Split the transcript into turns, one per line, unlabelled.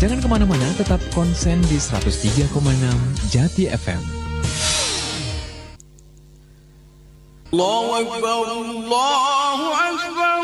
Jangan kemana-mana, tetap konsen di 103,6 Jati FM.
Allahu Akbar, Allahu Akbar.